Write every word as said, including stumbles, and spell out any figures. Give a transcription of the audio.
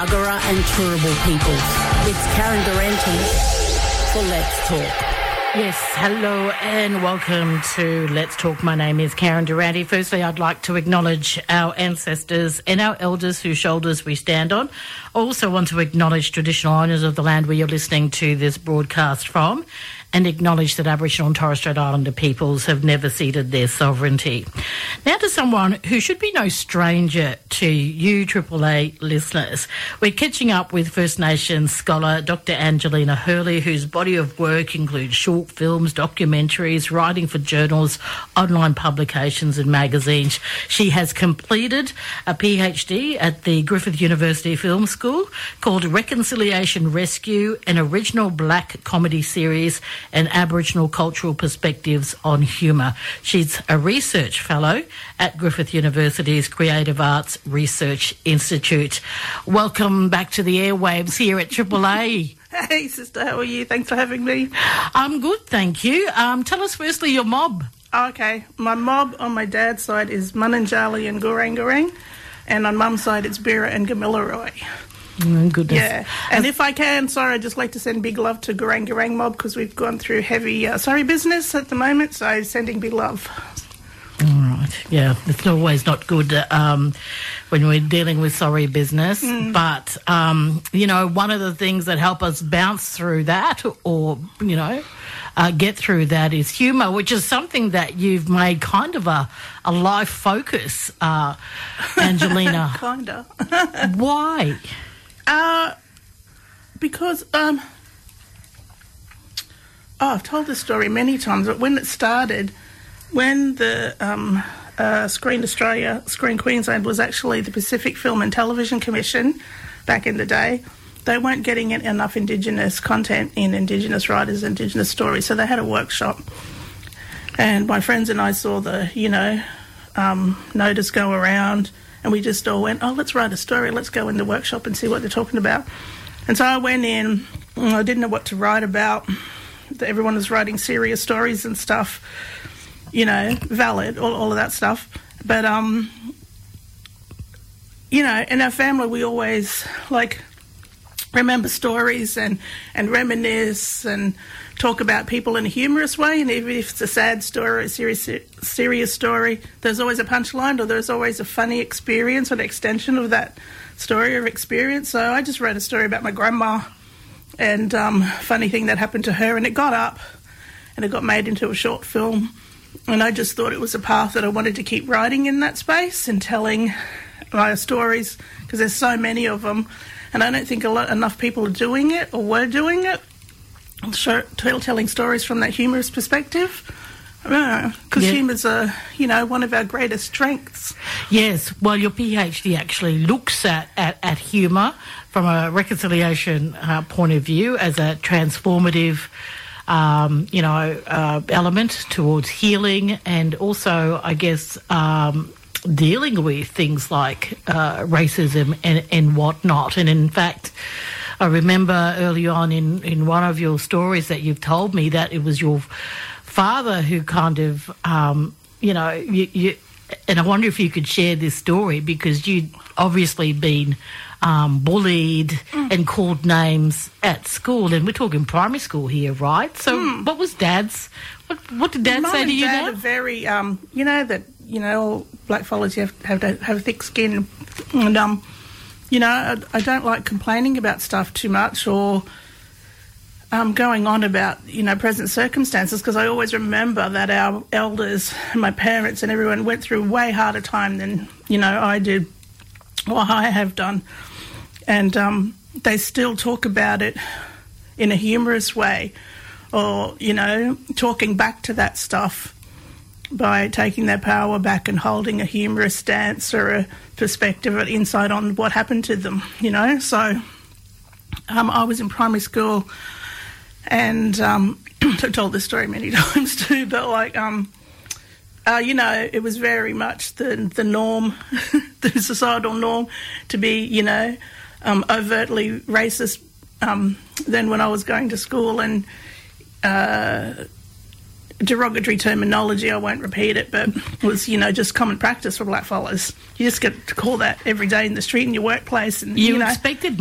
Agara and Turrbal peoples. It's Karen Durante for Let's Talk. Yes, hello and welcome to Let's Talk. My name is Karen Durante. Firstly, I'd like to acknowledge our ancestors and our elders whose shoulders we stand on. I also want to acknowledge traditional owners of the land where you're listening to this broadcast from, and acknowledge that Aboriginal and Torres Strait Islander peoples have never ceded their sovereignty. Now to someone who should be no stranger to you Triple A listeners. We're catching up with First Nations scholar Doctor Angelina Hurley, whose body of work includes short films, documentaries, writing for journals, online publications and magazines. She has completed a PhD at the Griffith University Film School called Reconciliation Rescue, an original black comedy series and Aboriginal cultural perspectives on humour. She's a research fellow at Griffith University's Creative Arts Research Institute. Welcome back to the airwaves here at Triple A. Hey sister, how are you? Thanks for having me. I'm good, thank you. Um, tell us firstly your mob. Okay, my mob on my dad's side is Mununjali and Gurang-Gurang, and on mum's side it's Bira and Gamilaroi. Oh, goodness. Yeah, and if I can, sorry, I'd just like to send big love to Gurang-Gurang mob because we've gone through heavy uh, sorry business at the moment, so sending big love. All right, yeah, it's always not good um, when we're dealing with sorry business, mm. but, um, you know, one of the things that help us bounce through that or, you know, uh, get through that is humour, which is something that you've made kind of a, a life focus, uh, Angelina. Kinda. Why? Uh, because, um, oh, I've told this story many times, but when it started, when the um, uh, Screen Australia, Screen Queensland was actually the Pacific Film and Television Commission back in the day, they weren't getting enough Indigenous content in Indigenous writers, Indigenous stories, so they had a workshop. And my friends and I saw the, you know, um, notice go around, and we just all went, oh, let's write a story, let's go in the workshop and see what they're talking about. And so I went in, and I didn't know what to write about. Everyone was writing serious stories and stuff, you know, valid, all, all of that stuff. But, um, you know, in our family we always, like, remember stories and, and reminisce and talk about people in a humorous way, and even if it's a sad story, a serious, serious story, there's always a punchline or there's always a funny experience or an extension of that story or experience. So I just wrote a story about my grandma and um, funny thing that happened to her, and it got up and it got made into a short film, and I just thought it was a path that I wanted to keep writing in that space and telling my stories, because there's so many of them, and I don't think a lot, enough people are doing it or were doing it. So, telling stories from that humorous perspective, because yeah. humour's a, you know, one of our greatest strengths. Yes, well, your PhD actually looks at, at, at humour from a reconciliation uh, point of view as a transformative, um, you know, uh, element towards healing, and also, I guess, um, dealing with things like uh, racism and, and whatnot. And in fact, I remember early on in, in one of your stories that you've told me that it was your father who kind of, um, you know, you, you, and I wonder if you could share this story, because you'd obviously been um, bullied mm. and called names at school, and we're talking primary school here, right? So mm. what was Dad's, what, what did Dad Mum say to you Dad now? Are very, um, you know, that, you know, black fellas, you have, have to have thick skin, and, um, you know, I, I don't like complaining about stuff too much or um, going on about, you know, present circumstances, because I always remember that our elders and my parents and everyone went through way harder time than, you know, I did or I have done. And um, they still talk about it in a humorous way, or, you know, talking back to that stuff by taking their power back and holding a humorous stance or a perspective or insight on what happened to them, you know. So um, I was in primary school, and um, I've told this story many times too, but like, um, uh, you know, it was very much the, the norm, the societal norm to be, you know, um, overtly racist um, then when I was going to school, and uh, derogatory terminology. I won't repeat it, but it was, you know, just common practice for blackfellas. You just get to call that every day in the street in your workplace. And You, you know, expected